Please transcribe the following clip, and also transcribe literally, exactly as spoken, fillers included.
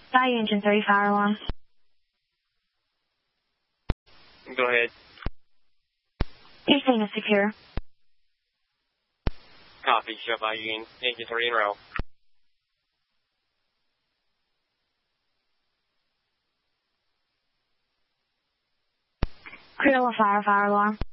Value engine three, fire alarm. Go ahead. Your scene is secure. Copy. Show value engine three in row. Critical fire, fire alarm.